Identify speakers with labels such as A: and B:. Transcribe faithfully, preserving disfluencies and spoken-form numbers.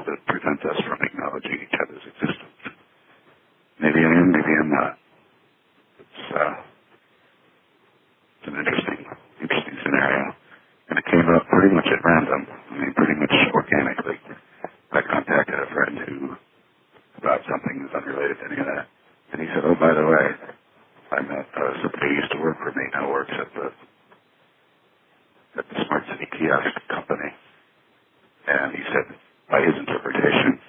A: that prevent us from acknowledging each other's existence. Maybe I am, maybe I'm not. It's, uh, it's an interesting, interesting scenario. And it came up pretty much at random. I mean, pretty much organically. I contacted a friend who, about something that's unrelated to any of that. And he said, oh, by the way, I met uh, somebody who used to work for me, now works at the, at the Smart City kiosk.